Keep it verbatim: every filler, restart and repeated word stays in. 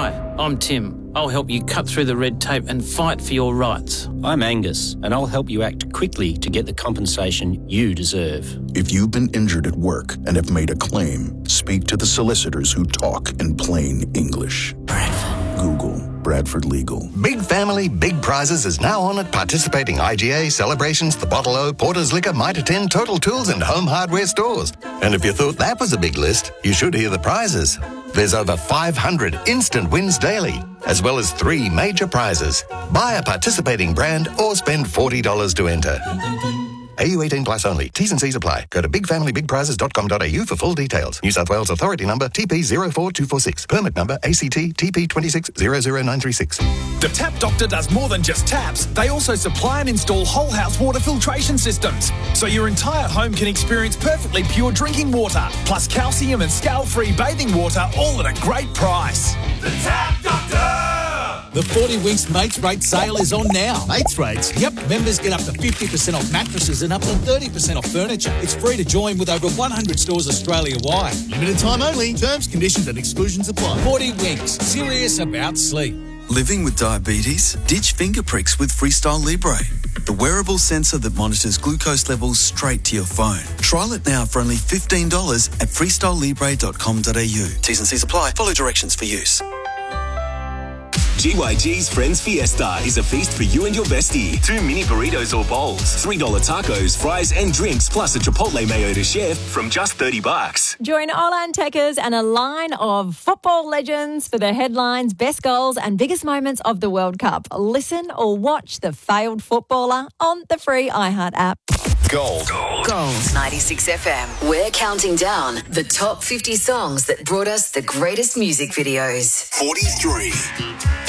Hi, I'm Tim. I'll help you cut through the red tape and fight for your rights. I'm Angus, and I'll help you act quickly to get the compensation you deserve. If you've been injured at work and have made a claim, speak to the solicitors who talk in plain English. Bradford. Google Bradford Legal. Big Family, Big Prizes is now on at participating I G A, Celebrations, The Bottle O, Porter's Liquor, Mitre ten, Total Tools and Home Hardware stores. And if you thought that was a big list, you should hear the prizes. There's over five hundred instant wins daily, as well as three major prizes. Buy a participating brand or spend forty dollars to enter. A U eighteen plus only. T's and C's apply. Go to big family big prizes dot com dot a u for full details. New South Wales Authority number T P zero four two four six. Permit number A C T T P two six zero zero nine three six. The Tap Doctor does more than just taps. They also supply and install whole house water filtration systems, so your entire home can experience perfectly pure drinking water, plus calcium and scale-free bathing water, all at a great price. The Tap Doctor! The forty Winks Mates Rate sale is on now. Mates Rates? Yep, members get up to fifty percent off mattresses and up to thirty percent off furniture. It's free to join with over one hundred stores Australia-wide. Limited time only. Terms, conditions and exclusions apply. forty Winks. Serious about sleep. Living with diabetes? Ditch finger pricks with Freestyle Libre, the wearable sensor that monitors glucose levels straight to your phone. Trial it now for only fifteen dollars at freestyle libre dot com dot a u. T's and C's apply. Follow directions for use. G Y G's Friends Fiesta is a feast for you and your bestie. Two mini burritos or bowls, three dollar tacos, fries and drinks, plus a Chipotle mayo to share from just thirty bucks. Join Olan Tekers and a line of football legends for the headlines, best goals and biggest moments of the World Cup. Listen or watch The Failed Footballer on the free iHeart app. Gold. Gold. Gold. ninety-six F M. We're counting down the top fifty songs that brought us the greatest music videos. forty-three.